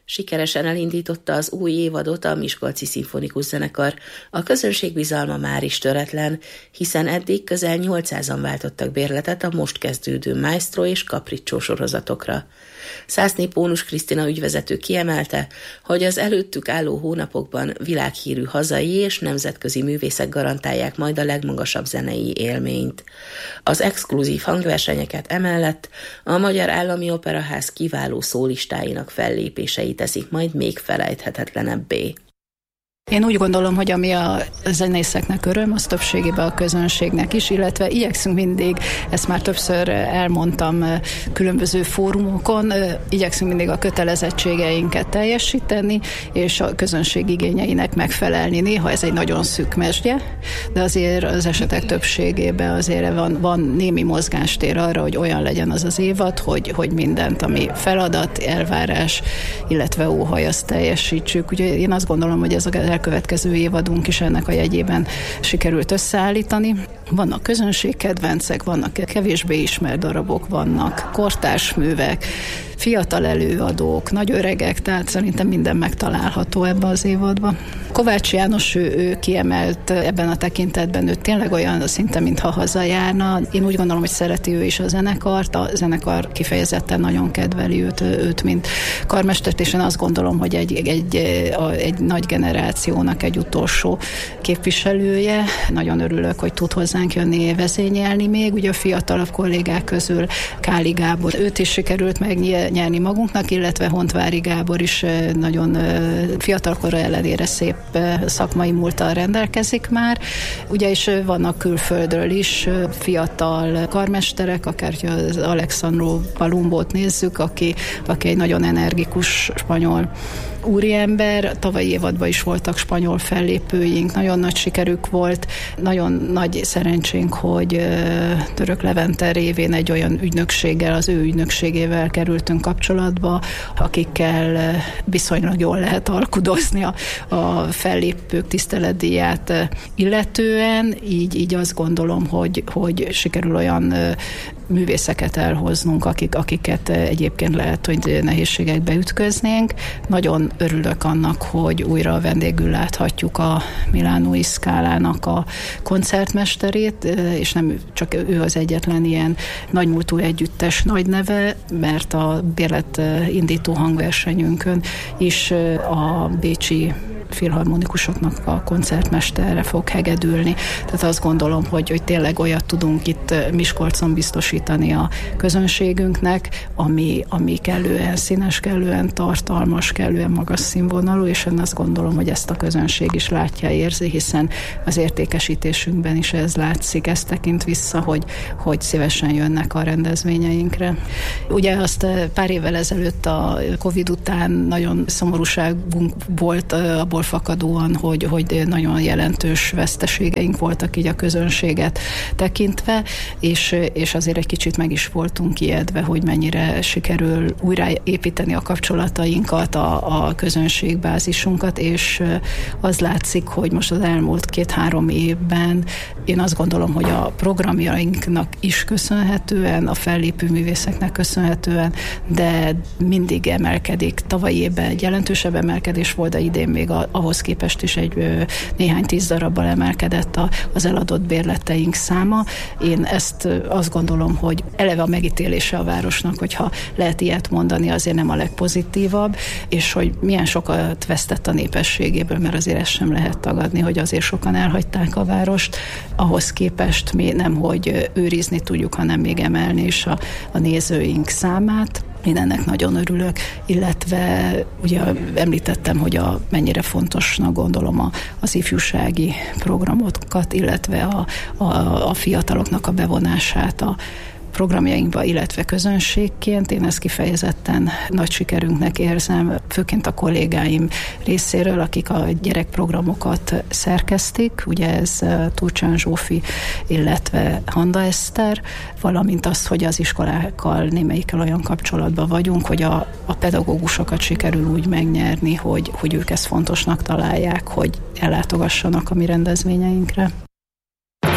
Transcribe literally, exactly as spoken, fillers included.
Sikeresen elindította az új évadot a Miskolci Szimfonikus Zenekar. A közönség bizalma már is töretlen, hiszen eddig közel nyolcszázan váltottak bérletet a most kezdődő Maestro és Capriccio sorozatokra. Szászné Pónus Krisztina ügyvezető kiemelte, hogy az előttük álló hónapokban világhírű hazai és nemzetközi művészek garantálják majd a legmagasabb zenei élményt. Az exkluzív hangversenyeket emellett a Magyar Állami Operaház kiváló szólistáinak fellépései teszik majd még felejthetetlenebbé. Én úgy gondolom, hogy ami a zenészeknek öröm, az többségében a közönségnek is, illetve igyekszünk mindig, ezt már többször elmondtam különböző fórumokon, igyekszünk mindig a kötelezettségeinket teljesíteni, és a közönség igényeinek megfelelni. Néha ez egy nagyon szűk mesdje, de azért az esetek többségében azért van, van némi mozgástér arra, hogy olyan legyen az az évad, hogy, hogy mindent, ami feladat, elvárás, illetve óhaj, azt teljesítsük. Ugye én azt gondolom, hogy ez a elkövetkező évadunk is ennek a jegyében sikerült összeállítani. Vannak közönségkedvencek, vannak kevésbé ismert darabok, vannak kortárs művek, fiatal előadók, nagy öregek, tehát szerintem minden megtalálható ebben az évadban. Kovács János, ő, ő kiemelt ebben a tekintetben, ő tényleg olyan szinte, mintha hazajárna. Én úgy gondolom, hogy szereti ő is a zenekart, a zenekar kifejezetten nagyon kedveli őt, őt mint karmestert, és én azt gondolom, hogy egy, egy, egy nagy generációnak egy utolsó képviselője. Nagyon örülök, hogy tud hozzánk jönni vezényelni még. Ugye a fiatalabb kollégák közül Káli Gábor, őt is sikerült megnyerni magunknak, illetve Hontvári Gábor is nagyon fiatalkora ellenére szép szakmai múlttal rendelkezik már. Ugye is vannak külföldről is fiatal karmesterek, akár az Alexandro Palumbót nézzük, aki, aki egy nagyon energikus spanyol úriember. Tavalyi évadban is voltak spanyol fellépőink, nagyon nagy sikerük volt, nagyon nagy szerencsénk, hogy Török Levente révén egy olyan ügynökséggel, az ő ügynökségével kerültünk kapcsolatba, akikkel viszonylag jól lehet alkudozni a, a fellépők tiszteletdíját illetően, így, így azt gondolom, hogy, hogy sikerül olyan művészeket elhoznunk, akik, akiket egyébként lehet, hogy nehézségekbe ütköznénk. Nagyon örülök annak, hogy újra vendégül láthatjuk a Milánói Scalának a koncertmesterét, és nem csak ő az egyetlen ilyen nagymúltú együttes nagy neve, mert a bérlet indító hangversenyünkön is a bécsi filharmonikusoknak a koncertmesterre fog hegedülni. Tehát azt gondolom, hogy, hogy tényleg olyat tudunk itt Miskolcon biztosítani a közönségünknek, ami, ami kellően színes, kellően tartalmas, kellően magas színvonalú, és én azt gondolom, hogy ezt a közönség is látja, érzi, hiszen az értékesítésünkben is ez látszik, ez tekint vissza, hogy, hogy szívesen jönnek a rendezvényeinkre. Ugye azt pár évvel ezelőtt a Covid után nagyon szomorúságunk volt abból fakadóan, hogy, hogy nagyon jelentős veszteségeink voltak így a közönséget tekintve, és, és azért egy kicsit meg is voltunk ijedve, hogy mennyire sikerül újraépíteni a kapcsolatainkat, a, a közönségbázisunkat, és az látszik, hogy most az elmúlt két-három évben én azt gondolom, hogy a programjainknak is köszönhetően, a fellépő művészeknek köszönhetően, de mindig emelkedik. Tavalyi évben egy jelentősebb emelkedés volt, de idén még a, ahhoz képest is egy ö, néhány tíz darabbal emelkedett a, az eladott bérleteink száma. Én ezt ö, azt gondolom, hogy eleve a megítélése a városnak, hogyha lehet ilyet mondani, azért nem a legpozitívabb, és hogy milyen sokat vesztett a népességéből, mert azért ezt sem lehet tagadni, hogy azért sokan elhagyták a várost. Ahhoz képest mi nem, hogy őrizni tudjuk, hanem még emelni is a, a nézőink számát. Én ennek nagyon örülök, illetve ugye említettem, hogy a, mennyire fontosnak gondolom a, az ifjúsági programokat, illetve a, a, a fiataloknak a bevonását a programjainkba, illetve közönségként. Én ezt kifejezetten nagy sikerünknek érzem, főként a kollégáim részéről, akik a gyerekprogramokat szerkesztik, ugye ez Turcsán Zsófi, illetve Handa Eszter, valamint az, hogy az iskolákkal némelyikkel olyan kapcsolatban vagyunk, hogy a, a pedagógusokat sikerül úgy megnyerni, hogy, hogy ők ezt fontosnak találják, hogy ellátogassanak a mi rendezvényeinkre.